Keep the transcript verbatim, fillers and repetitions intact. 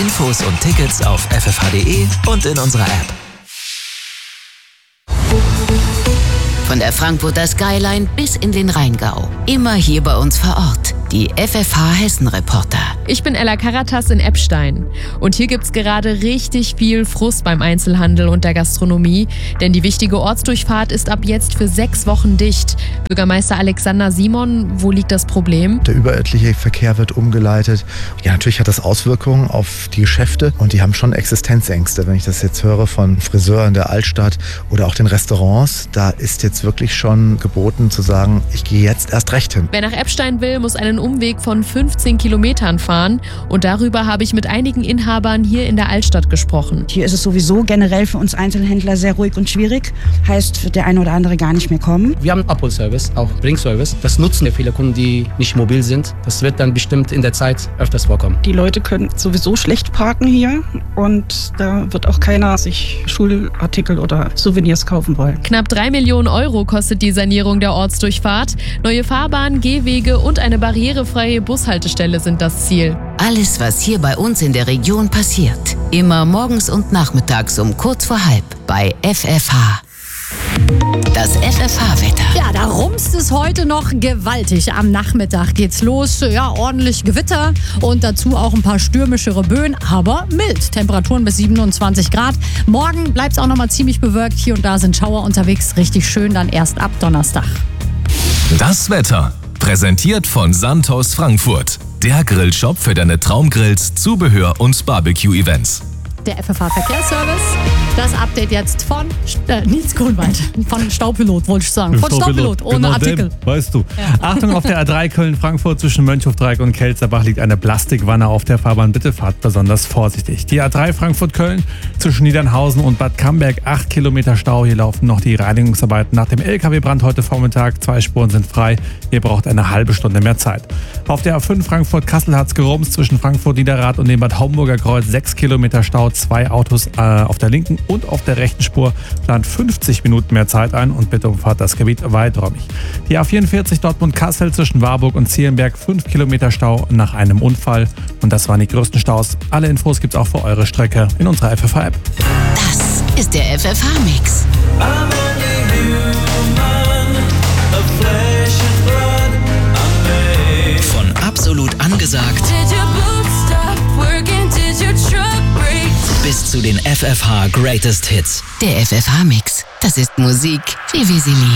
Infos und Tickets auf f f h punkt d e und in unserer App. Von der Frankfurter Skyline bis in den Rheingau. Immer hier bei uns vor Ort. Die F F H Hessen-Reporter. Ich bin Ella Karatas in Eppstein. Und hier gibt's gerade richtig viel Frust beim Einzelhandel und der Gastronomie. Denn die wichtige Ortsdurchfahrt ist ab jetzt für sechs Wochen dicht. Bürgermeister Alexander Simon, wo liegt das Problem? Der überörtliche Verkehr wird umgeleitet. Ja, natürlich hat das Auswirkungen auf die Geschäfte und die haben schon Existenzängste. Wenn ich das jetzt höre von Friseuren in der Altstadt oder auch den Restaurants, da ist jetzt wirklich schon geboten zu sagen, ich gehe jetzt erst recht hin. Wer nach Eppstein will, muss einen Umweg von fünfzehn Kilometern fahren. Und darüber habe ich mit einigen Inhabern hier in der Altstadt gesprochen. Hier ist es sowieso generell für uns Einzelhändler sehr ruhig und schwierig. Heißt, wird der eine oder andere gar nicht mehr kommen. Wir haben Abholservice, auch Bringservice. Das nutzen ja viele Kunden, die nicht mobil sind. Das wird dann bestimmt in der Zeit öfters vorkommen. Die Leute können sowieso schlecht parken hier. Und da wird auch keiner sich Schulartikel oder Souvenirs kaufen wollen. Knapp drei Millionen Euro kostet die Sanierung der Ortsdurchfahrt. Neue Fahrbahnen, Gehwege und eine barrierefreie Bushaltestelle sind das Ziel. Alles, was hier bei uns in der Region passiert. Immer morgens und nachmittags um kurz vor halb bei F F H. Das F F H-Wetter. Ja, da rumst es heute noch gewaltig. Am Nachmittag geht's los. Ja, ordentlich Gewitter und dazu auch ein paar stürmischere Böen, aber mild. Temperaturen bis siebenundzwanzig Grad. Morgen bleibt's auch noch mal ziemlich bewölkt. Hier und da sind Schauer unterwegs. Richtig schön dann erst ab Donnerstag. Das Wetter. Präsentiert von Santos Frankfurt. Der Grillshop für deine Traumgrills, Zubehör und Barbecue-Events. Der F F H-Verkehrsservice. Das Update jetzt von äh, Nils Grunwald. Von Staupilot, wollte ich sagen. Von Staupilot, ohne genau Artikel. Den, weißt du. Ja. Achtung, auf der A drei Köln-Frankfurt zwischen Mönchhofdreieck und Kelzerbach liegt eine Plastikwanne auf der Fahrbahn. Bitte fahrt besonders vorsichtig. Die A drei Frankfurt-Köln zwischen Niedernhausen und Bad Camberg. Acht Kilometer Stau. Hier laufen noch die Reinigungsarbeiten nach dem L K W-Brand heute Vormittag. Zwei Spuren sind frei. Ihr braucht eine halbe Stunde mehr Zeit. Auf der A fünf Frankfurt-Kassel hat's gerumst zwischen Frankfurt-Niederrad und dem Bad Homburger Kreuz. Sechs Kilometer Stau. Zwei Autos äh, auf der linken und auf der rechten Spur plant fünfzig Minuten mehr Zeit ein und bitte umfahrt das Gebiet weiträumig. Die A vierundvierzig Dortmund-Kassel zwischen Warburg und Zierenberg, fünf Kilometer Stau nach einem Unfall. Und das waren die größten Staus. Alle Infos gibt's auch für eure Strecke in unserer F F H-App. Das ist der F F H-Mix. Von absolut angesagt bis zu den F F H Greatest Hits. Der F F H-Mix. Das ist Musik, wie wir sie lieben.